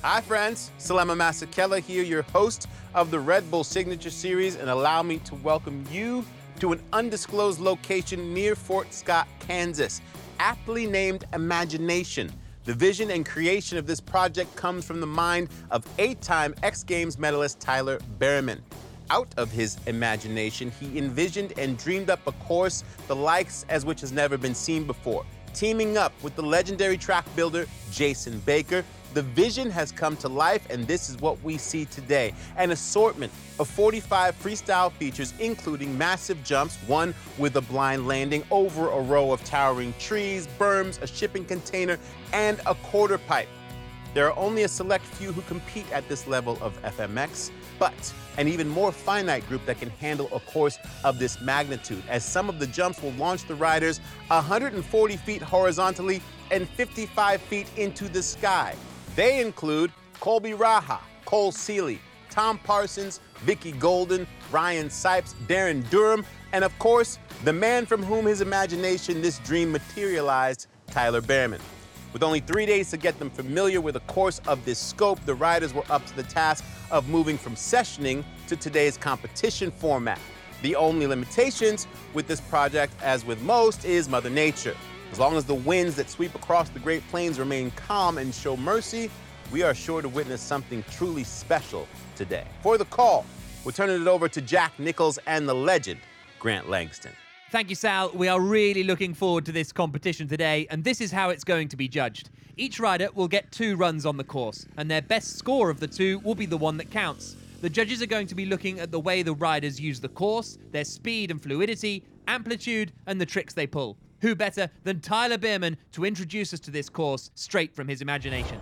Hi friends, Salema Masekela here, your host of the Red Bull Signature Series, and allow me to welcome you to an undisclosed location near Fort Scott, Kansas, aptly named Imagination. The vision and creation of this project comes from the mind of 8-time X Games medalist Tyler Berryman. Out of his imagination, he envisioned and dreamed up a course the likes as which has never been seen before. Teaming up with the legendary track builder Jason Baker, the vision has come to life, and this is what we see today. An assortment of 45 freestyle features, including massive jumps, one with a blind landing over a row of towering trees, berms, a shipping container, and a quarter pipe. There are only a select few who compete at this level of FMX, but an even more finite group that can handle a course of this magnitude, as some of the jumps will launch the riders 140 feet horizontally and 55 feet into the sky. They include Colby Raha, Cole Seeley, Tom Parsons, Vicky Golden, Ryan Sipes, Darren Durham, and of course, the man from whom his imagination this dream materialized, Tyler Berryman. With only 3 days to get them familiar with a course of this scope, the riders were up to the task of moving from sessioning to today's competition format. The only limitations with this project, as with most, is Mother Nature. As long as the winds that sweep across the Great Plains remain calm and show mercy, we are sure to witness something truly special today. For the call, we're turning it over to Jack Nichols and the legend, Grant Langston. Thank you, Sal. We are really looking forward to this competition today, and this is how it's going to be judged. Each rider will get 2 runs on the course, and their best score of the 2 will be the one that counts. The judges are going to be looking at the way the riders use the course, their speed and fluidity, amplitude, and the tricks they pull. Who better than Tyler Berryman to introduce us to this course straight from his imagination?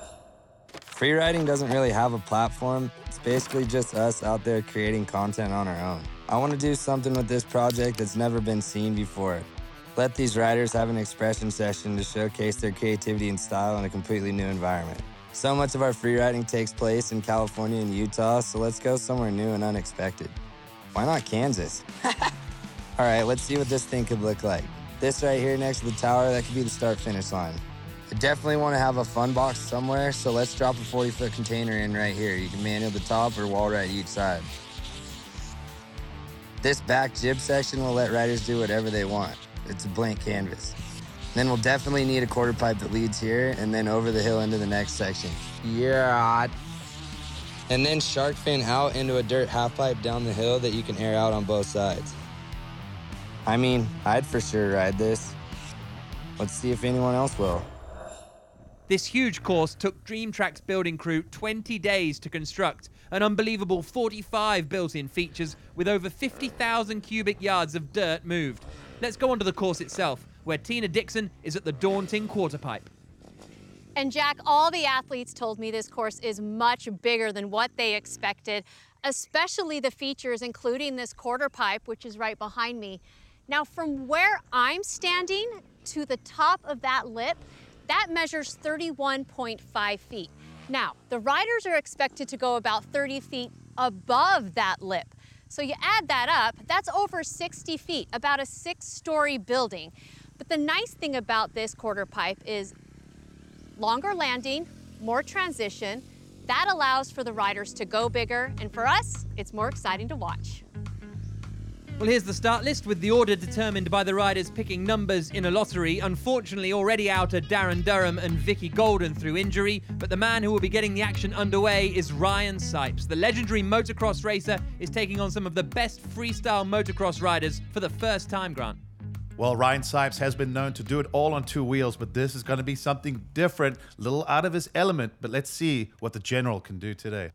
Freeriding doesn't really have a platform. It's basically just us out there creating content on our own. I want to do something with this project that's never been seen before. Let these riders have an expression session to showcase their creativity and style in a completely new environment. So much of our freeriding takes place in California and Utah, so let's go somewhere new and unexpected. Why not Kansas? All right, let's see what this thing could look like. This right here next to the tower, that could be the start-finish line. I definitely want to have a fun box somewhere, so let's drop a 40-foot container in right here. You can manual the top or wall ride each side. This back jib section will let riders do whatever they want. It's a blank canvas. Then we'll definitely need a quarter pipe that leads here and then over the hill into the next section. Yeah. And then shark fin out into a dirt half pipe down the hill that you can air out on both sides. I mean, I'd for sure ride this. Let's see if anyone else will. This huge course took DreamTrack's building crew 20 days to construct, an unbelievable 45 built-in features with over 50,000 cubic yards of dirt moved. Let's go on to the course itself, where Tina Dixon is at the daunting quarter pipe. And Jack, all the athletes told me this course is much bigger than what they expected, especially the features, including this quarter pipe, which is right behind me. Now, from where I'm standing to the top of that lip, that measures 31.5 feet. Now, the riders are expected to go about 30 feet above that lip. So you add that up, that's over 60 feet, about a 6-story building. But the nice thing about this quarter pipe is longer landing, more transition. That allows for the riders to go bigger, and for us, it's more exciting to watch. Well, here's the start list with the order determined by the riders picking numbers in a lottery. Unfortunately, already out are Darren Durham and Vicky Golden through injury, but the man who will be getting the action underway is Ryan Sipes. The legendary motocross racer is taking on some of the best freestyle motocross riders for the first time, Grant. Well, Ryan Sipes has been known to do it all on 2 wheels, but this is going to be something different, a little out of his element, but let's see what the General can do today.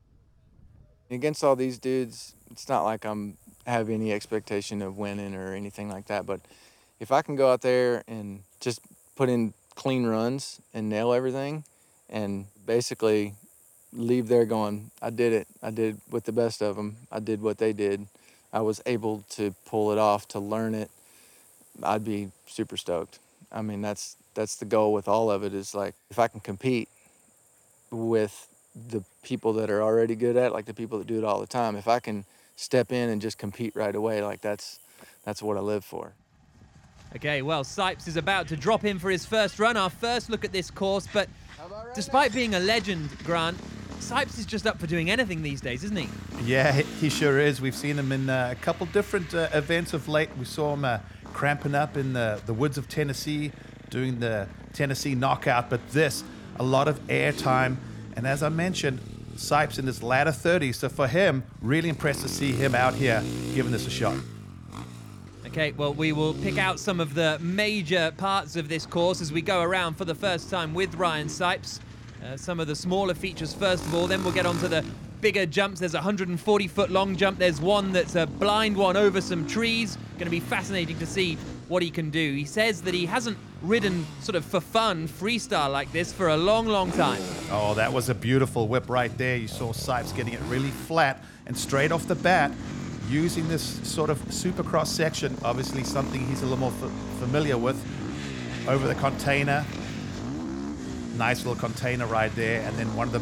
Against all these dudes, it's not like I'm have any expectation of winning or anything like that, but if I can go out there and just put in clean runs and nail everything and basically leave there going, I did it. I did with the best of them. I did what they did. I was able to pull it off, to learn it. I'd be super stoked. I mean, that's the goal with all of it, is like, if I can compete with the people that are already good at it, like the people that do it all the time, if I can step in and just compete right away, like that's what I live for. Okay, well, Sipes is about to drop in for his first run, our first look at this course, but Despite being a legend, Grant, Sipes is just up for doing anything these days, isn't he? Yeah, he sure is. We've seen him in a couple different events of late. We saw him cramping up in the woods of Tennessee, doing the Tennessee knockout, but this, a lot of airtime. And as I mentioned, Sipes in his latter 30s, so for him, really impressed to see him out here giving this a shot. Okay, well, we will pick out some of the major parts of this course as we go around for the first time with Ryan Sipes. Some of the smaller features first of all, then we'll get onto the bigger jumps. There's a 140-foot long jump. There's one that's a blind one over some trees. Going to be fascinating to see what he can do. He says that he hasn't ridden sort of for fun freestyle like this for a long, long time. Oh, that was a beautiful whip right there. You saw Sipes getting it really flat and straight off the bat, using this sort of supercross section, obviously something he's a little more familiar with, over the container. Nice little container right there, and then one of the